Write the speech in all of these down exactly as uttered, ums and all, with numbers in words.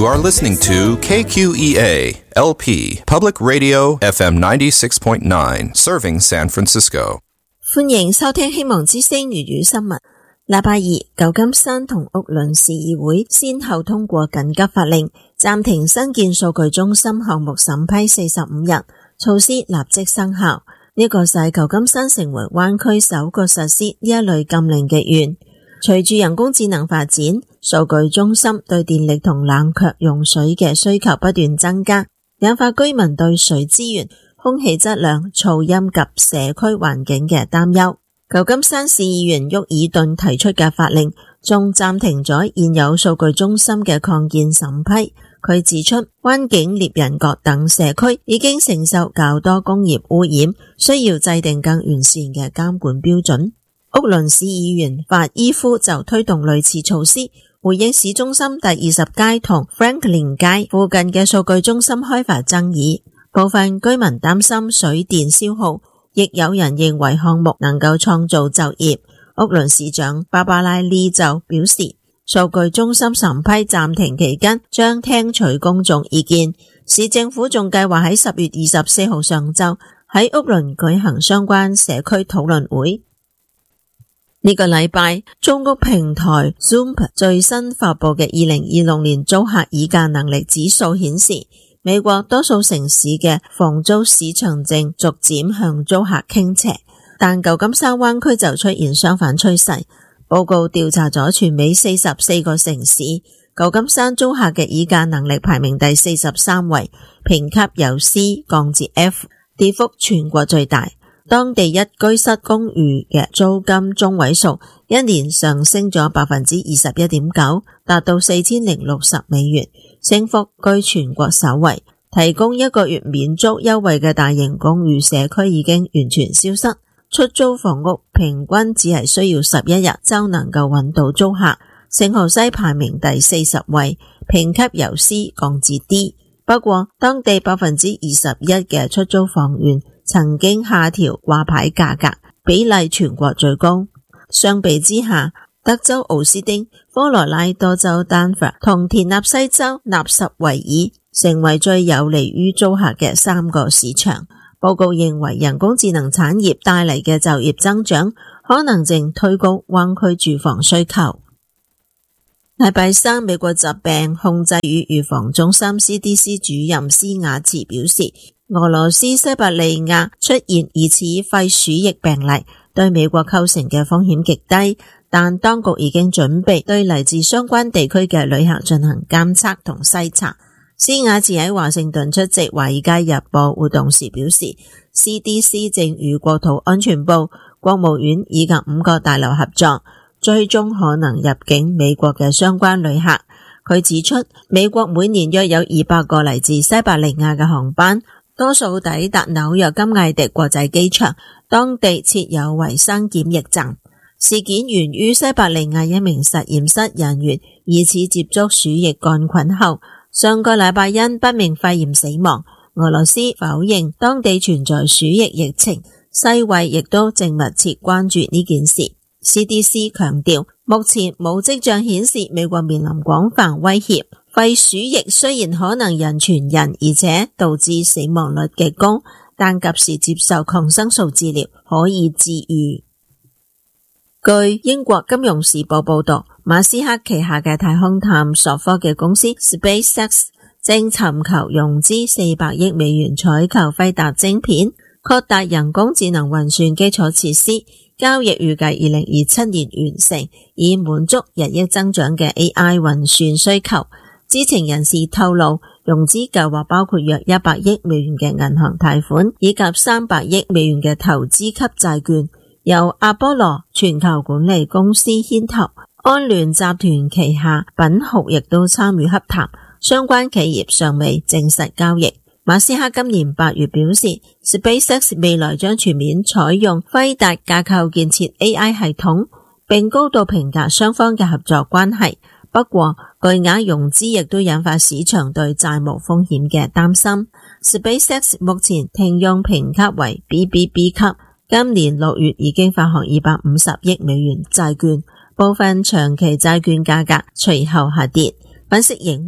You are listening to K Q E A L P Public Radio F M ninety-six point nine, serving San Francisco. 歡迎收聽希望之聲粵語新聞。禮拜二，舊金山同屋崙市議會先後通過緊急法令，暫停新建數據中心項目審批四十五日，措施立即生效。呢個使舊金山成為灣區首個實施呢一類禁令嘅縣。隨住人工智能發展，數據中心對電力同冷卻用水嘅需求不斷增加，引發居民對水資源、空氣質量、噪音及社區環境嘅擔憂。舊金山市議員沃爾頓提出嘅法令仲暫停咗現有數據中心嘅擴建審批。佢指出，灣景獵人角等社區已經承受較多工業污染，需要制定更完善嘅監管標準。屋崙市議員法伊夫就推動類似措施，回應市中心第二十街同 Franklin 街附近嘅數據中心開發爭議。部分居民擔心水電消耗，亦有人認為項目能夠創造就業。屋崙市長芭芭拉利就表示，數據中心審批暫停期間將聽取公眾意見。市政府仲計劃喺十月二十四號上晝喺屋崙舉行相關社區討論會。呢個禮拜，租屋平台 Zoom 最新發佈嘅二零二六年租客議價能力指數顯示，美國多數城市嘅房租市場正逐漸向租客傾斜，但舊金山灣區就出現相反趨勢。報告調查咗全美四十四個城市，舊金山租客嘅議價能力排名第四十三位，評級由 C 降至 F， 跌幅全國最大。當地一居室公寓嘅租金中位數一年上升咗百分之二十一點九，達到四千零六十美元，升幅居全國首位。提供一個月免租優惠嘅大型公寓社區已經完全消失，出租房屋平均只係需要十一日就能夠揾到租客。聖荷西排名第四十位，評級由 C 降至 D。不過，當地百分之二十一嘅出租房源曾經下調掛牌價格，比例全國最高。相比之下，德州奧斯汀、科羅拉多州丹佛同田納西州納什維爾成為最有利於租客嘅三個市場。報告認為，人工智能產業帶嚟嘅就業增長可能正推高灣區住房需求。禮拜三，美國疾病控制與預防中心 C D C 主任斯瓦茨表示，俄羅斯西伯利亞出現疑似肺鼠疫病例，對美國構成嘅風險極低，但當局已經準備對嚟自相關地區嘅旅客進行監測同篩查。斯瓦茨喺華盛頓出席華爾街日報活動時表示， C D C 正與國土安全部、國務院以及五個大樓合作，追蹤可能入境美國嘅相關旅客。佢指出，美國每年約有二百個嚟自西伯利亞嘅航班，多數抵達紐約金艾迪國際機場，當地設有衛生檢疫站。事件源於西伯利亞一名實驗室人員疑似接觸鼠疫桿菌後，上個禮拜因不明肺炎死亡。俄羅斯否認當地存在鼠疫疫情，世衛亦都正密切關注呢件事。C D C 強調，目前冇跡象顯示美國面臨廣泛威脅。肺鼠疫雖然可能人傳人，而且導致死亡率極高，但及時接受抗生素治療可以治癒。據英國金融時報報道，馬斯克旗下嘅太空探索科技公司 SpaceX 正尋求融資四百億美元採購輝達晶片，擴大人工智能運算基礎設施。交易預計二零二七年完成，以滿足日益增長嘅 A I 運算需求。知情人士透露，融資計劃包括約一百億美元嘅銀行貸款，以及三百億美元嘅投資級債券，由阿波羅全球管理公司牽頭，安聯集團旗下品豪亦都參與洽談，相關企業尚未證實交易。馬斯克今年八月表示 ，SpaceX 未來將全面採用輝達架構建設 A I 系統，並高度評價雙方嘅合作關係。不過，巨額融資亦都引發市場對債務風險嘅擔心。SpaceX 目前停用評級為 B B B 級，今年六月已經發行二百五十億美元債券，部分長期債券價格隨後下跌。分析認為，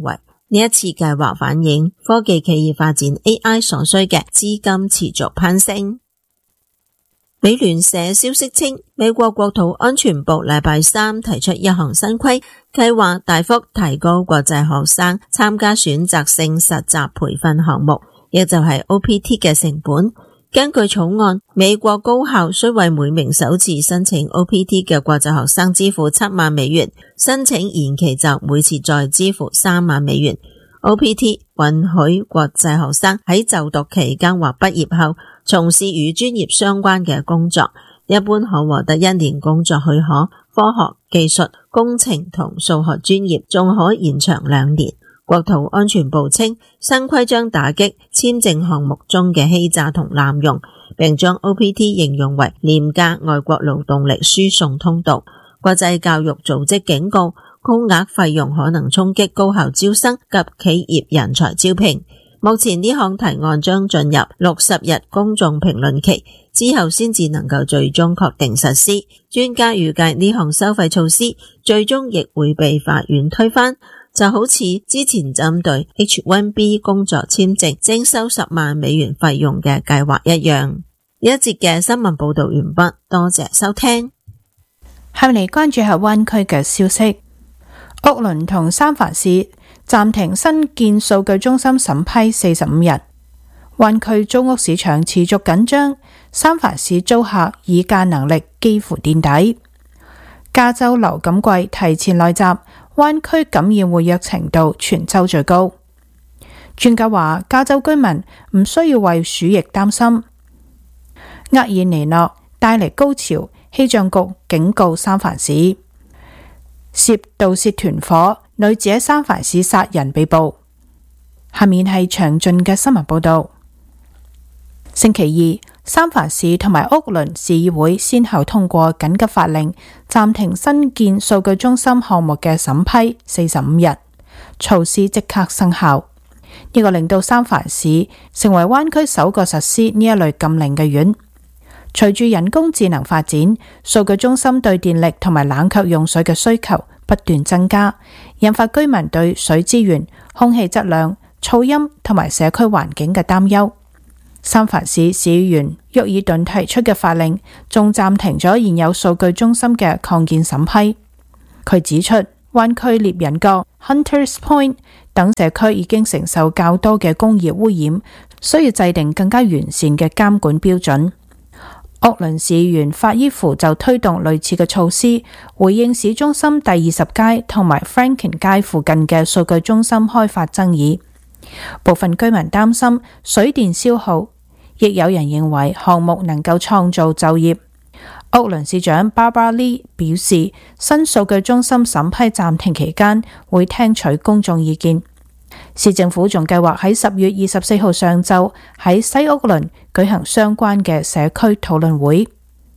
呢一次計劃反映科技企業發展 A I 所需嘅資金持續攀升。美聯社消息稱，美國國土安全部禮拜三提出一項新規，計劃大幅提高國際學生參加選擇性實習培訓項目，亦就係 O P T 嘅成本。根據草案，美國高校需為每名首次申請 O P T 嘅國際學生支付七萬美元，申請延期就每次再支付三萬美元。O P T 允許國際學生喺就讀期間或畢業後從事與專業相關嘅工作，一般可獲得一年工作許可，科學、技術、工程同數學專業仲可延長兩年。國土安全部稱，新規將打擊簽證項目中嘅欺詐同濫用，並將 O P T 形容為廉價外國勞動力輸送通道。國際教育組織警告，高額費用可能衝擊高校招生及企業人才招聘。目前呢項提案將進入六十日公眾評論期，之後先至能夠最終確定實施。專家預計呢項收費措施最終亦會被法院推翻，就好似之前針對 H 一 B 工作簽證徵收十萬美元費用嘅計劃一樣。呢一節嘅新聞報道完畢，多謝收聽。 下面嚟關注下灣區嘅消息。奧倫同三藩市暫停新建數據中心審批四十五日，灣區租屋市場持續緊張，三藩市租客議價能力幾乎墊底。加州流感季提前來襲，灣區感染活躍程度全州最高。專家話，加州居民唔需要為鼠疫擔心。厄爾尼諾帶嚟高潮，氣象局警告三藩市。涉盜竊團伙，女子喺三藩市殺人被捕。下面係詳盡嘅新聞報道。星期二，三藩市同埋屋崙市議會先後通過緊急法令，暫停新建數據中心項目嘅審批四十五日，措施即刻生效。呢個令到三藩市成為灣區首個實施呢一類禁令嘅縣。隨住人工智能發展，數據中心對電力同埋冷卻用水嘅需求不斷增加，引發居民對水資源、空氣質量、噪音同埋社區環境嘅擔憂。三藩市市議員沃爾頓提出嘅法令，仲暫停咗現有數據中心嘅擴建審批。佢指出，灣區獵人角、Hunters Point 等社區已經承受較多嘅工業污染，需要制定更加完善嘅監管標準。屋崙市議員法伊芙就推動類似嘅措施，回應市中心第二十街同埋 Franklin 街附近嘅數據中心開發爭議。部分居民擔心水電消耗，亦有人認為項目能夠創造就業。屋崙市長 Barbara Lee 表示，新數據中心審批暫停期間會聽取公眾意見。市政府仲計劃喺十月二十四號上晝喺西屋崙舉行相關嘅社區討論會。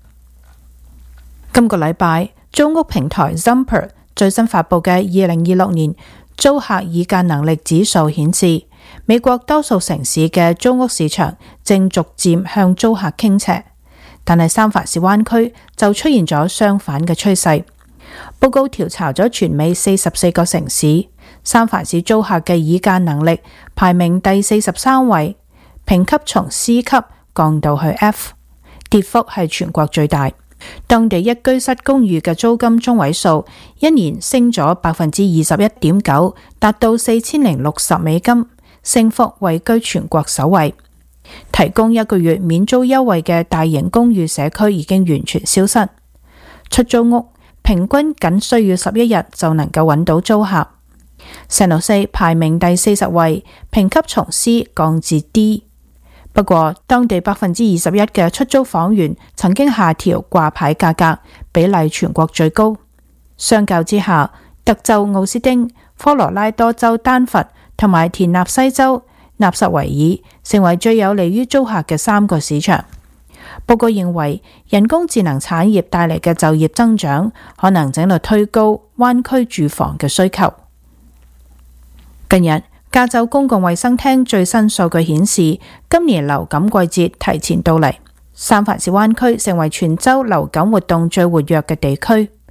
今個禮拜，租屋平台 Zumper 最新發佈嘅二零二六年租客議價能力指數顯示，美國多數城市嘅租屋市場正逐漸向租客傾斜，但係三藩市灣區就出現咗相反嘅趨勢。報告調查咗全美四十四個城市，三藩市租客嘅議價能力排名第四十三位，評級從 C 級降到去 F， 跌幅係全國最大。當地一居室公寓嘅租金中位數一年升咗百分之二十一點九，達到四千零六十美金，升幅位居全國首位。提供一個月免租優惠嘅大型公寓社區已經完全消失，出租屋平均僅需要十一日就能夠揾到租客。聖路西排名第四十位，評級從 C 降至 D。不過，當地百分之二十一嘅出租房源曾經下調掛牌價格，比例全國最高。相較之下，德州奧斯丁、科羅拉多州丹佛同埋田納西州納什維爾成為最有利於租客嘅三個市場。報告認為，人工智能產業帶嚟嘅就業增長，可能正在推高灣區住房嘅需求。近日，加州公共衛生廳最新數據顯示，今年流感季節提前到嚟，三藩市灣區成為全州流感活動最活躍嘅地區。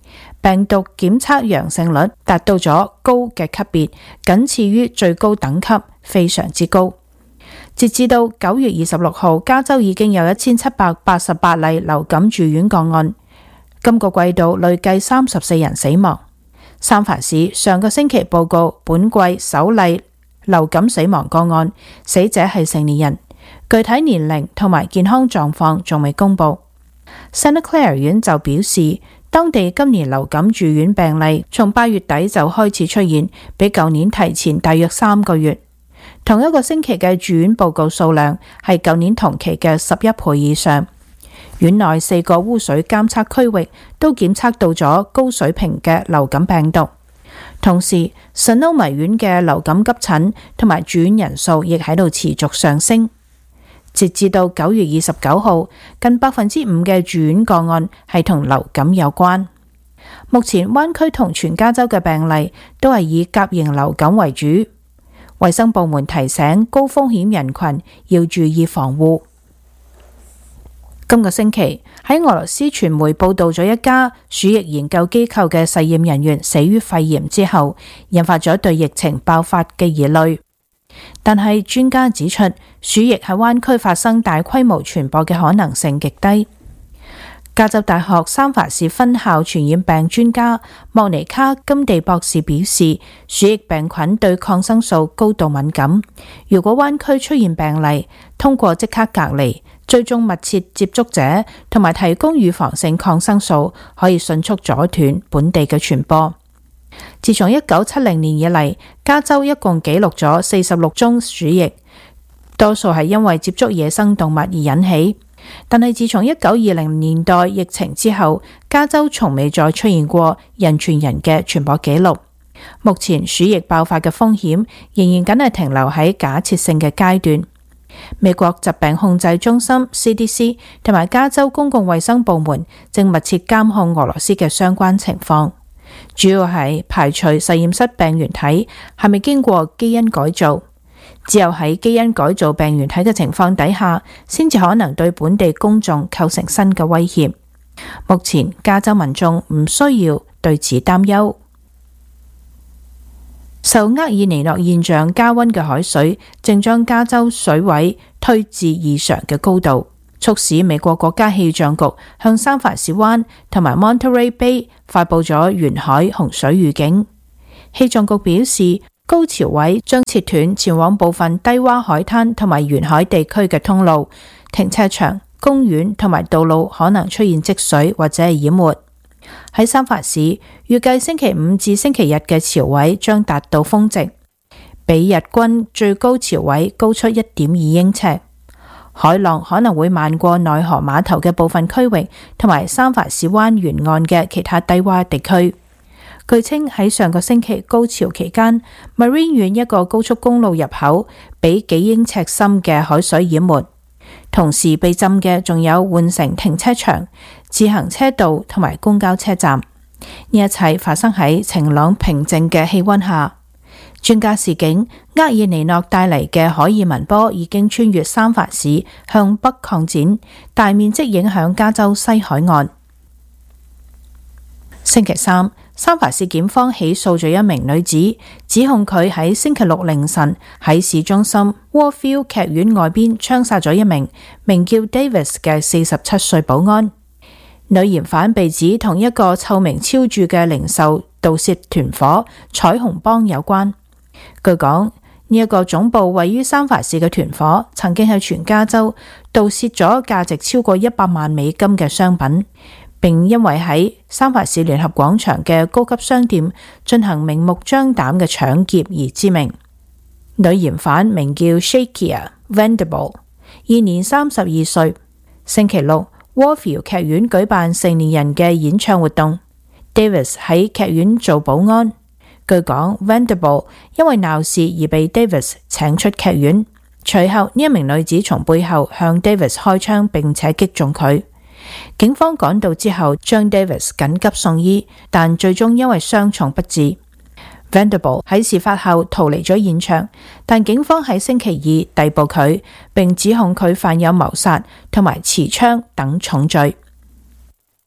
病毒檢測陽性率達到咗高嘅級別，僅次於最高等級，非常之高。截至到九月二十六號，加州已經有一千七百八十八例流感住院個案，今個季度累計三十四人死亡。三藩市上個星期報告本季首例流感死亡個案，死者係成年人，具體年齡同埋健康狀況仲未公布。Santa Clara 縣就表示，當地今年流感住院病例從八月底就開始出現，比舊年提前大約三個月。同一個星期嘅住院報告數量係舊年同期嘅十一倍以上。院內四個污水監測區域都檢測到咗高水平嘅流感病毒。同時 Sonoma 縣嘅流感急診同埋住院人數亦喺度持續上升。截至到九月二十九號，近百分之五嘅住院個案係同流感有關。目前灣區同全加州嘅病例都係以甲型流感為主。衛生部門提醒高風險人群要注意防護。今個星期喺俄羅斯傳媒報道咗一家鼠疫研究機構嘅實驗人員死於肺炎之後，引發咗對疫情爆發嘅疑慮。但係專家指出，鼠疫喺灣區發生大規模傳播嘅可能性極低。加州大學三藩市分校傳染病專家莫尼卡金地博士表示，鼠疫病菌對抗生素高度敏感。如果灣區出現病例，通過即刻隔離、追蹤密切接觸者同埋提供預防性抗生素，可以迅速阻斷本地嘅傳播。自從一九七零年以嚟，加州一共記錄咗四十六宗鼠疫，多數係因為接觸野生動物而引起。但係自從一九二零年代疫情之後，加州從未再出現過人傳人嘅傳播記錄。目前鼠疫爆發嘅風險仍然僅係停留喺假設性嘅階段。美國疾病控制中心 C D C 同埋加州公共衛生部門正密切監控俄羅斯嘅相關情況，主要係排除實驗室病原體係咪經過基因改造。只有喺基因改造病原體嘅情況底下，先至可能對本地公眾構成新嘅威脅。目前加州民眾唔需要對此擔憂。受厄爾尼諾現象加溫嘅海水正將加州水位推至異常嘅高度，促使美國國家氣象局向三藩市灣同埋 Monterey Bay 發佈咗沿海洪水預警。氣象局表示，高潮位將切斷前往部分低洼海灘同埋沿海地區嘅通路，停車場、公園同埋道路可能出現積水或者係淹沒。喺三藩市，預計星期五至星期日嘅潮位將達到峰值，比日均最高潮位高出 一點二英尺。海浪可能會漫過內河碼頭嘅部分區域，同埋三藩市灣沿岸嘅其他低洼地區。據稱喺上個星期高潮期間 ，Marine 縣一個高速公路入口被幾英尺深嘅海水淹沒，同時被浸嘅仲有換乘停車場、自行車道同埋公交車站。呢一切發生喺晴朗平靜嘅氣溫下。專家示警，厄爾尼諾帶嚟嘅海爾文波已經穿越三藩市向北擴展，大面積影響加州西海岸。星期三，三藩市檢方起訴咗一名女子，指控佢喺星期六凌晨喺市中心 Warfield 劇院外邊槍殺咗一名名叫 Davis 嘅四十七歲保安。女嫌犯被指同一個臭名昭著嘅零售盜竊團伙彩虹幫有關。據講，呢一個總部位於三藩市嘅團伙曾經喺全加州盜竊咗價值超過一百萬美金嘅商品，並因為喺三藩市聯合廣場嘅高級商店進行明目張膽嘅搶劫而知名。女嫌犯名叫 Shakia Vendible， 現年三十二歲。星期六，Warfield 劇院舉辦成年人嘅演唱活動 ，Davis 喺劇院做保安。據講 Vendible 因為鬧事而被 Davis 請出劇院，隨後呢一名女子從背後向 Davis 開槍並且擊中佢。警方趕到之後將 Davis 緊急送醫，但最終因為傷重不治。Vendible 喺事發後逃離咗現場，但警方喺星期二逮捕佢，並指控佢犯有謀殺同埋持槍等重罪。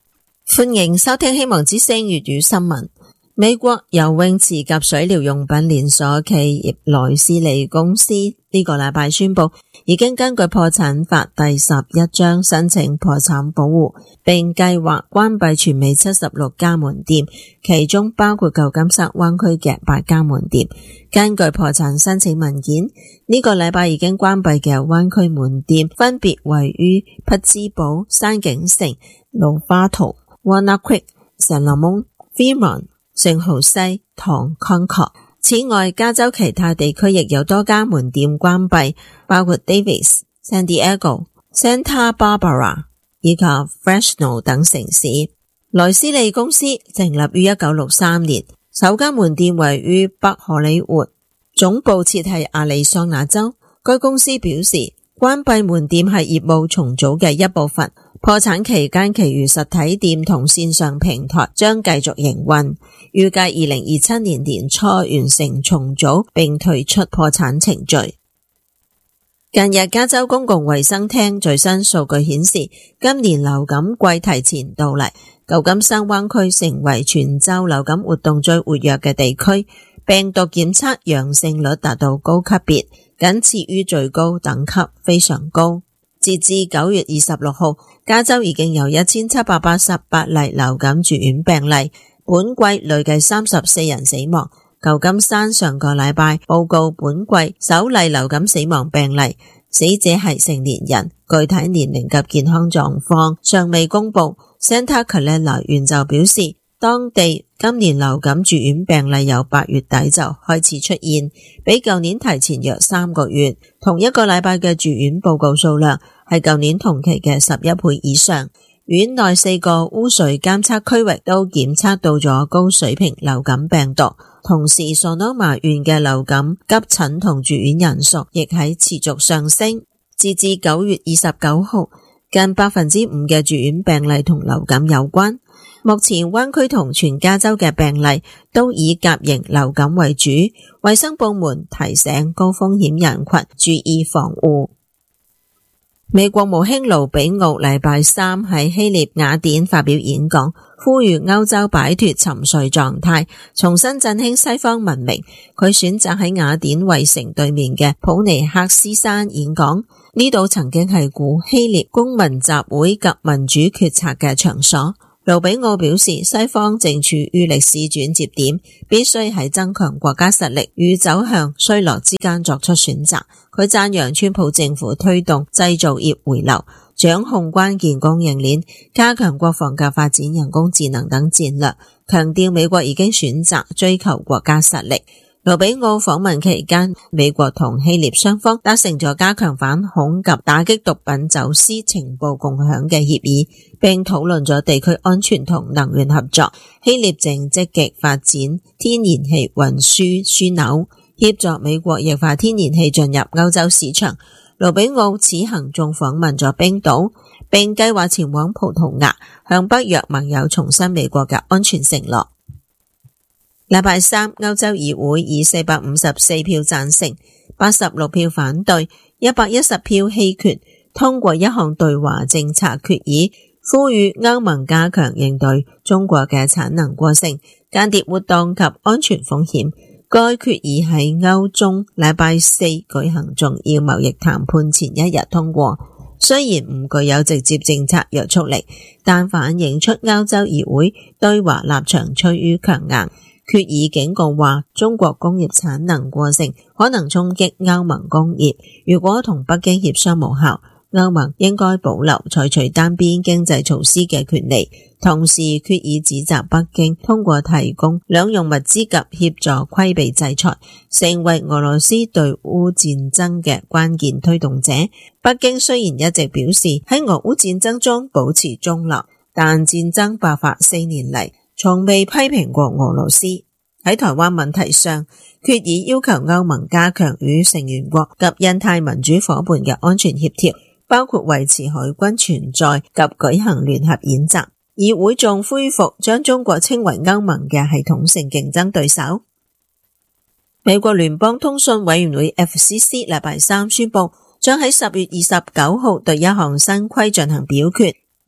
歡迎收聽希望之聲粵語新聞。美國游泳池及水療用品連鎖企業萊斯利公司呢個禮拜宣布，已經根據破產法第十一章申請破產保護，並計劃關閉全美七十六家門店，其中包括舊金山灣區嘅八家門店。根據破產申請文件，呢、這個禮拜已經關閉嘅灣區門店分別位於匹茲堡、山景城、盧花圖、Walnut Creek、聖羅蒙、Fremont、聖荷西、唐、Concord。此外，加州其他地區亦有多家門店關閉，包括 Davis、San Diego、Santa Barbara 以及 Fresno 等城市。萊斯利公司成立於一九六三年，首間門店位於北荷里活，總部設喺亞利桑那州。該公司表示，關閉門店係業務重組嘅一部分。破產期間，其餘實體店同線上平台將繼續營運，預計二零二七年年初完成重組並退出破產程序。近日，加州公共衛生廳最新數據顯示，今年流感季提前到嚟，舊金山灣區成為全州流感活動最活躍嘅地區，病毒檢測陽性率達到高級別，僅次於最高等級，非常高。截至九月二十六號，加州已經有一千七百八十八例流感住院病例，本季累計三十四人死亡。舊金山上個禮拜報告本季首例流感死亡病例，死者係成年人，具體年齡及健康狀況尚未公布。Santa Clara 縣就表示，當地今年流感住院病例由八月底就開始出現，比舊年提前約三個月。同一個禮拜嘅住院報告數量係舊年同期嘅十一倍以上。院內四個污水監測區域都檢測到咗高水平流感病毒，同時 Sonoma 縣嘅流感急診同住院人數亦喺持續上升。截至九月二十九號，近百分之五嘅住院病例同流感有關。目前灣區同全加州嘅病例都以甲型流感為主，衛生部門提醒高風險人群注意防護。美國務卿盧比奧禮拜三喺希臘雅典發表演講，呼籲歐洲擺脫沉睡狀態，重新振興西方文明。佢選擇喺雅典衛城對面嘅普尼克斯山演講，呢度曾經係古希臘公民集會及民主決策嘅場所。盧比奧表示，西方正處於歷史轉折點，必須喺增強國家實力與走向衰落之間作出選擇。佢讚揚川普政府推動製造業回流，掌控關鍵供應鏈，加強國防及發展人工智能等戰略，強調美國已經選擇追求國家實力。盧比奧訪問期間，美國同希臘雙方達成咗加強反恐及打擊毒品走私情報共享嘅協議，並討論咗地區安全同能源合作。希臘正積極發展天然氣運輸樞紐，協助美國液化天然氣進入歐洲市場。盧比奧此行仲訪問咗冰島，並計劃前往葡萄牙，向北約盟友重申美國嘅安全承諾。禮拜三，歐洲議會以四百五十四票贊成、八十六票反對、一百一十票棄權通過一項對華政策決議，呼籲歐盟加強應對中國嘅產能過剩、間諜活動及安全風險。該決議喺歐中禮拜四舉行重要貿易談判前一日通過，雖然唔具有直接政策約束力，但反映出歐洲議會對華立場趨於強硬。決議警告話，中國工業產能過剩可能衝擊歐盟工業，如果同北京協商無效，歐盟應該保留採取單邊經濟措施嘅權利。同時，決議指責北京通過提供兩用物資及協助規避制裁，成為俄羅斯對烏戰爭嘅關鍵推動者。北京雖然一直表示喺俄烏戰爭中保持中立，但戰爭爆發四年嚟，從未批評過俄羅斯。喺台灣問題上，決議要求歐盟加強與成員國及印太民主夥伴嘅安全協調，包括維持海軍存在及舉行聯合演習。議會仲恢復將中國稱為歐盟嘅系統性競爭對手。美國聯邦通訊委員會 F C C 禮拜三宣布，將喺十月二十九號對一項新規進行表決。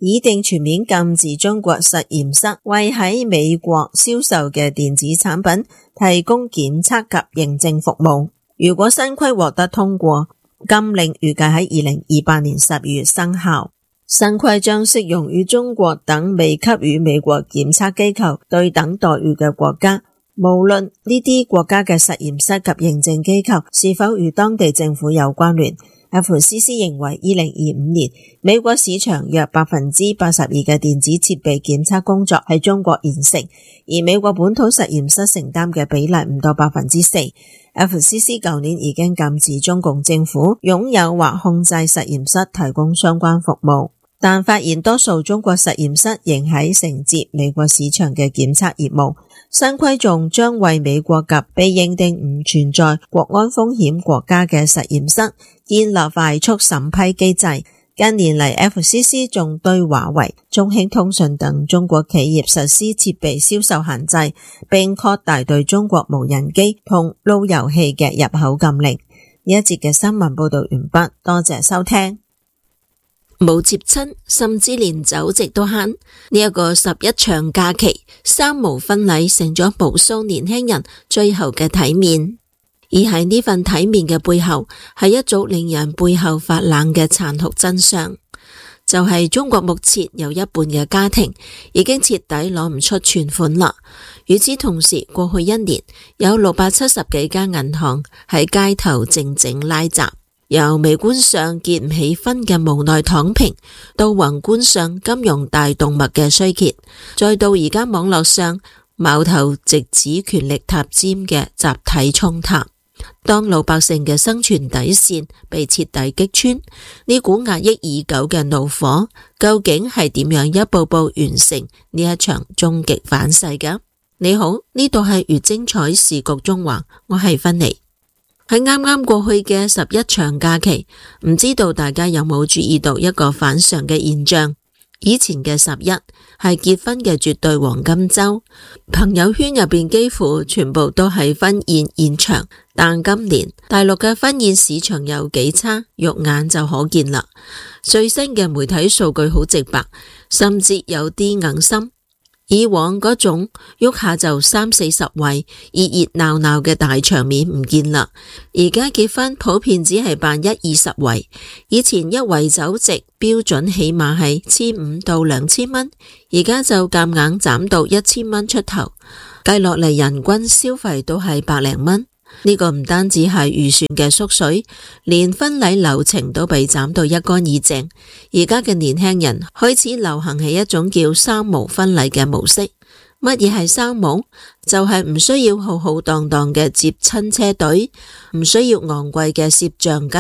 擬定全面禁止中國實驗室為喺美國銷售嘅電子產品提供檢測及認證服務。如果新規獲得通過，禁令預計喺二零二八年十二月生效。新規將適用於中國等未給予美國檢測機構對等待遇嘅國家，無論呢啲國家嘅實驗室及認證機構是否與當地政府有關聯。F C C 認為二零二五年美國市場約百分之八十二嘅電子設備檢測工作喺中國完成，而美國本土實驗室承擔嘅比例唔到百分之四。F C C 舊年已經禁止中共政府擁有或控制實驗室提供相關服務，但發現多數中國實驗室仍喺承接美國市場嘅檢測業務。新規仲將為美國及被認定唔存在國安風險國家嘅實驗室建立快速審批機制。近年嚟 F C C 仲對華為、中興通訊等中國企業實施設備銷售限制，並擴大對中國無人機同路由器嘅入口禁令。呢一節嘅新聞報道完畢，多謝收聽。 冇接親，甚至連酒席都慳。呢一個十一長假期，三無婚禮成咗無數年輕人最後嘅體面。而喺呢份體面嘅背後，係一組令人背後發冷嘅殘酷真相，就係中國目前有一半嘅家庭已經徹底攞唔出存款啦。與此同時，過去一年有六百七十幾間銀行喺街頭靜靜拉閘。由微觀上結唔起婚嘅無奈躺平，到宏觀上金融大動脈嘅衰竭，再到而家網絡上矛頭直指權力塔尖嘅集體衝塔。當老百姓嘅生存底線被徹底擊穿，呢股壓抑已久嘅怒火究竟係點樣一步步完成呢一場終極反噬㗎？你好，呢度係越精彩時局中華，我係芬妮。喺啱啱過去嘅十一長假期，唔知道大家有冇注意到一個反常嘅現象？以前嘅十一係結婚嘅絕對黃金周，朋友圈入邊幾乎全部都係婚宴現場。但今年大陸嘅婚宴市場有幾差，肉眼就可見啦。最新嘅媒體數據好直白，甚至有啲硬心。以往嗰種喐下就三四十圍熱熱鬧鬧嘅大場面唔見啦，而家結婚普遍只係辦一二十圍。以前一圍酒席標準起碼係千五到兩千蚊，而家就夾硬斬到一千蚊出頭，計落嚟人均消費都係百零蚊。呢個唔單止係預算嘅縮水，連婚禮流程都被斬到一乾二淨。而家嘅年輕人開始流行起一種叫三無婚禮嘅模式。乜嘢係三無？就係唔需要浩浩蕩蕩嘅接親車隊，唔需要昂貴嘅攝像